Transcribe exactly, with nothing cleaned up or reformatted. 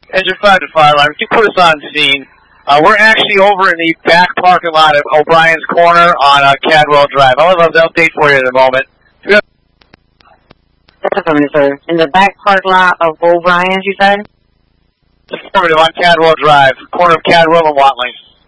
Engine five to fire alarm. Can you put us on scene? Uh, we're actually over in the back parking lot of O'Brien's Corner on uh, Cadwell Drive. I'll have an update for you in a moment. Sir. In the back parking lot of O'Brien's, you said? Affirmative on Cadwell Drive, corner of Cadwell and Watling.